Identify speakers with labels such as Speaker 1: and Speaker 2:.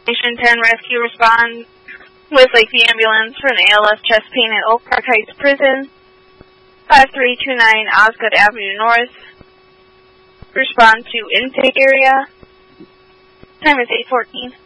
Speaker 1: Station 10 rescue respond with Lakeview Ambulance for an ALS chest pain at Oak Park Heights Prison. 5329 Osgood Avenue North. Respond to intake area. Time is 8:14.